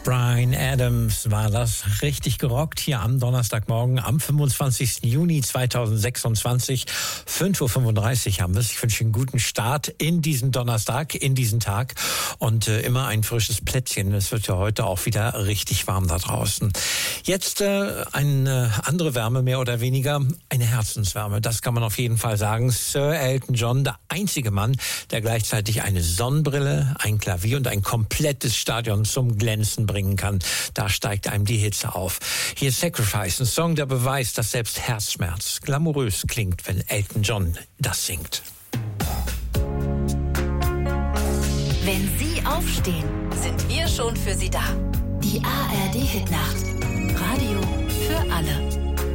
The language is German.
Bryan Adams war das, richtig gerockt hier am Donnerstagmorgen, am 25. Juni 2026, 5.35 Uhr haben wir es. Ich wünsche einen guten Start in diesen Donnerstag, in diesen Tag und immer ein frisches Plätzchen. Es wird ja heute auch wieder richtig warm da draußen. Jetzt eine andere Wärme, mehr oder weniger, eine Herzenswärme, das kann man auf jeden Fall sagen. Sir Elton John, der einzige Mann, der gleichzeitig eine Sonnenbrille, ein Klavier und ein komplettes Stadion zum Glänzen bringen kann. Da steigt einem die Hitze auf. Hier ist Sacrifice, ein Song, der beweist, dass selbst Herzschmerz glamourös klingt, wenn Elton John das singt. Wenn Sie aufstehen, sind wir schon für Sie da. Die ARD Hitnacht. Radio für alle.